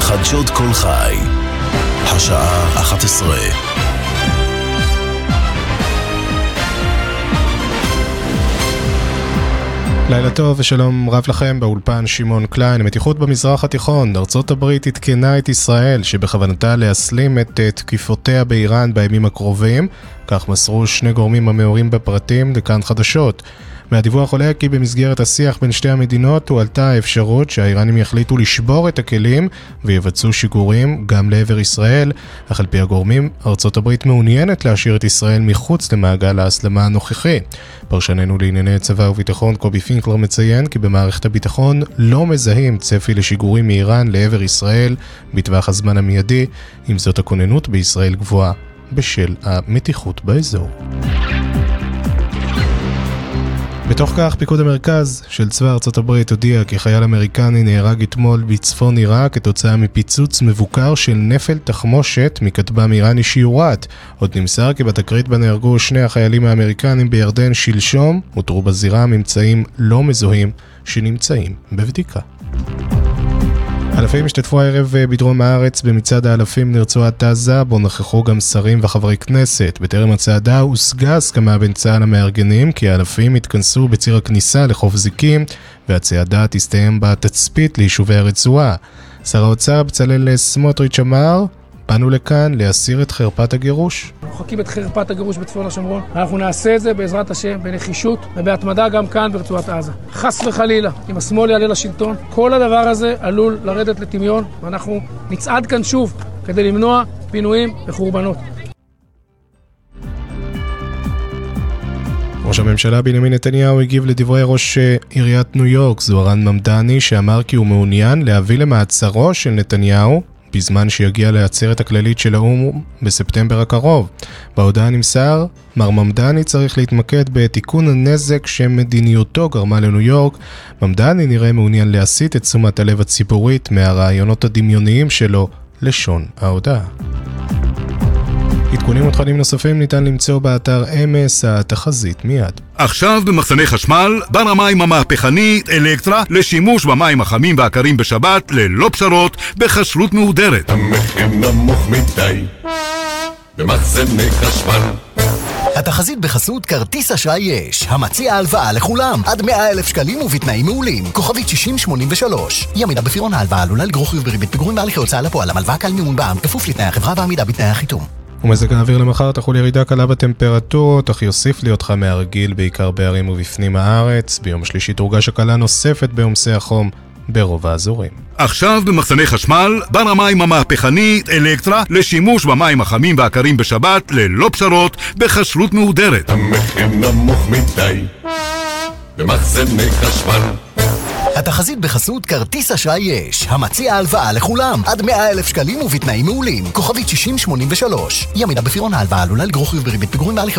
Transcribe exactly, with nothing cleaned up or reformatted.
חדשות כל חי, השעה אחת עשרה. לילה טוב ושלום רב לכם, באולפן שמעון קליין. המתיחות במזרח התיכון, ארצות הברית התקנה את ישראל שבכוונתה להסלים את תקיפותיה באיראן בימים הקרובים, כך מסרו שני גורמים המעורים בפרטים לכאן חדשות. מהדיווח עולה כי במסגרת השיח בין שתי המדינות הועלתה האפשרות שהאיראנים יחליטו לשבור את הכלים ויבצעו שיגורים גם לעבר ישראל, אך על פי הגורמים, ארצות הברית מעוניינת להשאיר את ישראל מחוץ למעגל ההסלמה הנוכחי. פרשננו לענייני צבא וביטחון קובי פינקלר מציין כי במערכת הביטחון לא מזהים צפי לשיגורים מאיראן לעבר ישראל בטווח הזמן המיידי, עם זאת הכוננות בישראל גבוהה בשל המתיחות באזור. בתוך כך, פיקוד המרכז של צבא ארצות הברית הודיע כי חייל אמריקני נהרג אתמול בצפון עיראק כתוצאה מפיצוץ מבוקר של נפל תחמושת מכטב"ם איראני שיורט. עוד נמסר כי בתקרית בה נהרגו שני החיילים האמריקנים בירדן שלשום, הותרו בזירה ממצאים לא מזוהים שנמצאים בבדיקה. אלפים השתתפו הערב בדרום הארץ במצעד האלפים לרצועת עזה, בו נכחו גם שרים וחברי כנסת. בטרם הצעדה הושגה הסכמה בין צה"ל המארגנים כי האלפים התכנסו בציר הכניסה לחוף זיקים, והצעדה תסתיים בתצפית ליישובי הרצועה. שר האוצר בצלאל סמוטריץ' אמר, באנו לכאן להסיר את חרפת הגירוש. מוחקים את חרפת הגירוש בצפון השומרון. אנחנו נעשה את זה בעזרת השם, בנחישות ובהתמדה גם כאן ברצועת עזה. חס וחלילה, אם השמאל יעלה לשלטון, כל הדבר הזה עלול לרדת לטמיון, ואנחנו נצעד כאן שוב כדי למנוע פינויים וחורבנות. ראש הממשלה בנימין נתניהו הגיב לדברי ראש עיריית ניו יורק, זוהרן ממדני, שאמר כי הוא מעוניין להביא למעצרו של נתניהו בזמן שיגיע לעצרת הכללית של האו"ם בספטמבר הקרוב. בהודעה נמסר, מר ממדני צריך להתמקד בתיקון הנזק שמדיניותו גרמה לניו יורק. ממדני נראה מעוניין להסיט את תשומת הלב הציבורית מהרעיונות הדמיוניים שלו, לשון ההודעה. עדכונים ותכנים נוספים ניתן למצוא באתר אמס, התחזית מיד. עכשיו במחסני חשמל, בר המים המהפכני אלקטרה לשימוש במים החמים והקרים בשבת ללא פשרות בחשלות מהודרת. המחיר נמוך מדי במחסני חשמל. התחזית בחסות כרטיס אשראי יש, המציע הלוואה לכולם עד מאה אלף שקלים ובתנאים מעולים. כוכבית שישים שמונים ושלוש. ימידה בפירעון ההלוואה עלולה לגרור חיוב בריבית פיגורים בהליכי הוצאה לפועל. המלוואה קל מימון בע"מ כפוף לתנאי החברה ועמידה בתנאי החיתום. ומזג האוויר למחר תחול ירידה קלה בטמפרטורות, אך יוסיף להיות חם מהרגיל בעיקר בערים ובפנים הארץ. ביום שלישי תורגש הקלה נוספת בעומסי החום ברוב האזורים. עכשיו במחסני חשמל, בר המים המהפכני אלקטרה לשימוש במים החמים והקרים בשבת ללא פשרות בחשלות מהודרת. המחיר נמוך מדי במחסני חשמל. התחזית בחסות כרטיס אשראי יש, המציע הלוואה לכולם עד מאה אלף שקלים ובתנאים מעולים. כוכבית שישים שמונים ושלוש. ימידה בפירעון ההלוואה עלולה לגרור חיוב בריבית פיגורים בהליכי